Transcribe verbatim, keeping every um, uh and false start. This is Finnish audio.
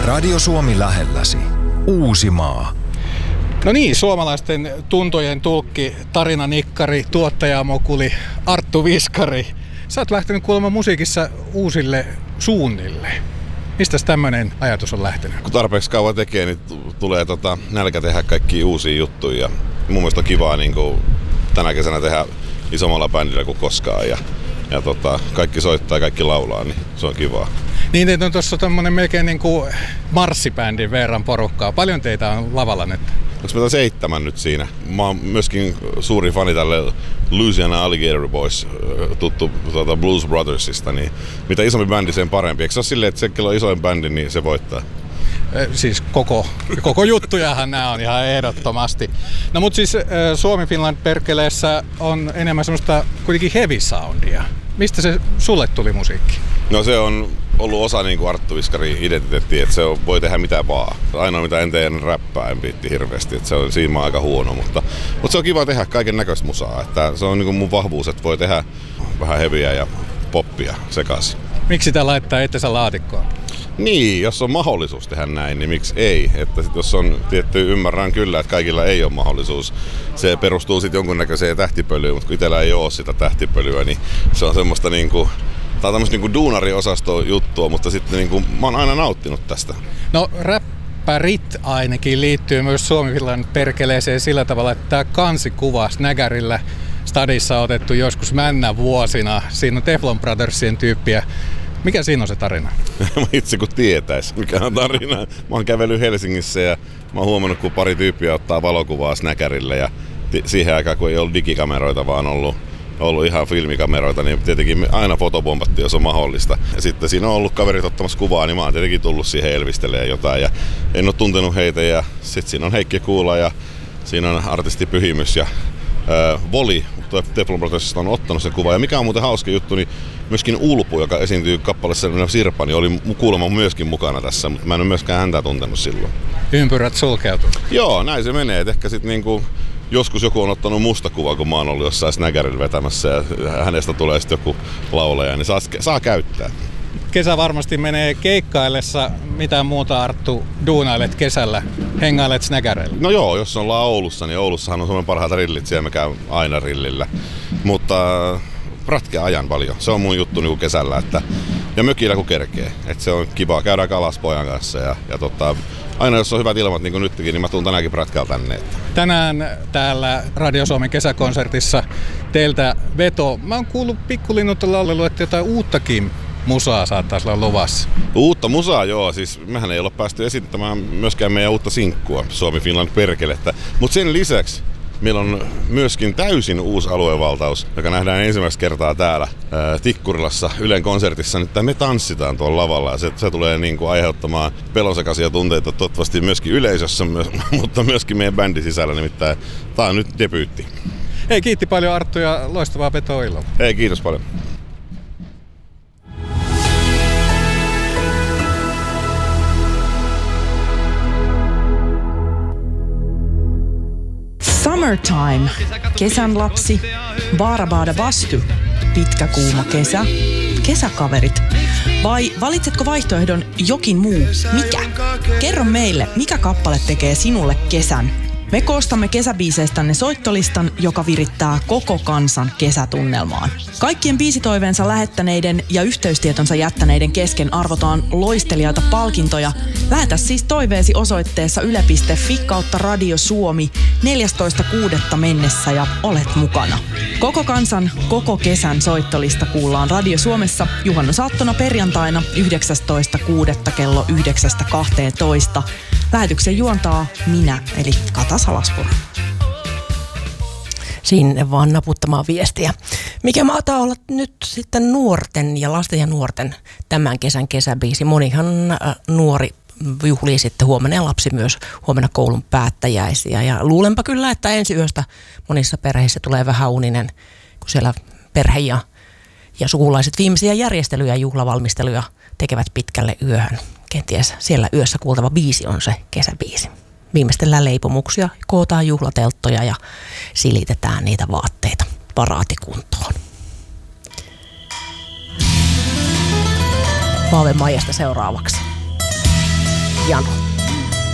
Radio Suomi lähelläsi. Uusimaa. No niin, suomalaisten tuntojen tulkki, tarinanikkari, tuottajamokuli, Arttu Viskari. Sä oot lähtenyt kuulemma musiikissa uusille suunnille. Mistäs tämmönen ajatus on lähtenyt? Kun tarpeeksi kauan tekee, niin t- tulee tota nälkä tehdä kaikkia uusia juttuja. Ja mun mielestä on kivaa niin kuin tänä kesänä tehdä isommalla bändillä kuin koskaan. Ja, ja tota, kaikki soittaa ja kaikki laulaa, niin se on kivaa. Niin, teitä on tuossa tommonen melkein niin kuin marssibändin verran porukkaa. Paljon teitä on lavalla nyt? Onko meitä seitsemän nyt siinä? Mä oon myöskin suuri fani tälle Louisiana Alligator Boys, tuttu tuota Blues Brothersista, niin mitä isompi bändi, sen parempi. Eikö se ole silleen, että se, kello on isoin bändi, niin se voittaa? Siis koko, koko juttujahan nämä on ihan ehdottomasti. No mut siis Suomi Finland perkeleessä on enemmän semmoista kuitenkin heavy soundia. Mistä se sulle tuli musiikki? No se on ollut osa niin kuin Arttu Viskarin identiteettiä, että se on, voi tehdä mitä vaan. Ainoa mitä en tee, en räppää, en piitti hirveästi, että se on siinä aika huono, mutta, mutta se on kiva tehdä kaiken näköistä musaa. Että se on niin kuin mun vahvuus, että voi tehdä vähän heavyä ja poppia sekaisin. Miksi sitä laittaa itsensä laatikkoon? Niin, jos on mahdollisuus tehdä näin, niin miksi ei? Että sit jos on tietty, ymmärrän kyllä, että kaikilla ei ole mahdollisuus. Se perustuu sitten jonkunnäköiseen tähtipölyyn, mutta kun itsellä ei ole sitä tähtipölyä, niin se on semmoista niinku, tää on tämmöistä niinku duunariosastoa juttua, mutta sitten niinku, mä oon aina nauttinut tästä. No räppärit ainakin liittyy myös Suomi Finland perkeleeseen sillä tavalla, että tää kansikuva Snägärillä stadissa otettu joskus männä vuosina. Siinä on Teflon Brothersien tyyppiä. Mikä siinä on se tarina? Itse kun tietäis, mikä on tarina. Mä oon kävellyt Helsingissä ja mä oon huomannut, kun pari tyyppiä ottaa valokuvaa Snägärille ja t- siihen aikaan, kun ei ollut digikameroita, vaan ollut, ollut ihan filmikameroita, niin tietenkin aina fotobombattiin, jos on mahdollista. Ja sitten siinä on ollut kaverit ottamassa kuvaa, niin mä oon tietenkin tullut siihen elvistelemään jotain ja en oo tuntenut heitä. Ja sitten siinä on Heikki Kuula ja siinä on artisti Pyhimys ja Äh, Voli, Teflon Brothersista on ottanut sen kuvan. Ja mikä on muuten hauska juttu, niin myöskin Ulpu, joka esiintyy kappaleessa Sirpa, niin oli kuulemma myöskin mukana tässä, mutta mä en ole myöskään häntä tuntenut silloin. Ympyrät sulkeutuu. Joo, näin se menee. Et ehkä sitten niinku, joskus joku on ottanut musta kuva, kun mä oon ollut jossain Snägärillä vetämässä ja hänestä tulee sitten joku laulaja, niin saa, saa käyttää. Kesä varmasti menee keikkaillessa. Mitä muuta, Arttu, duunailet kesällä? Hengailet Snägäreillä? No joo, jos ollaan Oulussa, niin Oulussahan on Suomen parhaita rillit, siellä mä käyn aina rillillä. Mutta ratkea ajan paljon. Se on mun juttu niin kuin kesällä. Että, ja mökillä kun kerkee. Että se on kiva. Käydään kalas pojan kanssa. Ja, ja tota, aina jos on hyvät ilmat, niin kuin nytkin, niin mä tuun tänäänkin prätkällä tänne. Tänään täällä Radio Suomen kesäkonsertissa teiltä veto. Mä oon kuullut Pikkulinnut laulelu, että jotain uuttakin musaa saattaisi olla luvassa. Uutta musaa, joo. Siis mehän ei olla päästy esittämään myöskään meidän uutta sinkkua, Suomi Finland perkelettä. Mutta sen lisäksi meillä on myöskin täysin uusi aluevaltaus, joka nähdään ensimmäistä kertaa täällä ää, Tikkurilassa Ylen konsertissa. Nyt me tanssitaan tuolla lavalla ja se, se tulee niin kuin aiheuttamaan pelonsekaisia tunteita toivottavasti myöskin yleisössä, mutta myöskin meidän bändin sisällä. Nimittäin tää on nyt debyytti. Hei, kiitti paljon Arttu ja loistavaa vetoa illalla. Hei, kiitos paljon. Summertime, kesän lapsi, Baarabaada Bastu, pitkä kuuma kesä, kesäkaverit. Vai valitsetko vaihtoehdon jokin muu? Mikä? Kerro meille, mikä kappale tekee sinulle kesän. Me koostamme kesäbiiseistänne soittolistan, joka virittää koko kansan kesätunnelmaan. Kaikkien biisitoiveensa lähettäneiden ja yhteystietonsa jättäneiden kesken arvotaan loistelijaita palkintoja. Lähetä siis toiveesi osoitteessa yle piste fi kautta Radio Suomi neljästoista kuudetta mennessä ja olet mukana. Koko kansan, koko kesän soittolista kuullaan Radio Suomessa juhannusaattona perjantaina yhdeksästoista kuudetta kello yhdeksästä kahteentoista. Lähetyksen juontaa minä, eli Kata Salaspuro. Sinne vaan naputtamaan viestiä. Mikä mahtaa olla nyt sitten nuorten ja lasten ja nuorten tämän kesän kesäbiisi? Monihan äh, nuori juhlii sitten huomenna ja lapsi myös huomenna koulun päättäjäisiä. Ja luulenpa kyllä, että ensi yöstä monissa perheissä tulee vähän uninen, kun siellä perhe ja, ja sukulaiset viimeisiä järjestelyjä ja juhlavalmisteluja tekevät pitkälle yöhön. Kenties siellä yössä kuultava biisi on se kesäbiisi. Viimeistellään leipomuksia, kootaan juhlatelttoja ja silitetään niitä vaatteita paraatikuntoon. Paave Maijasta seuraavaksi. jano.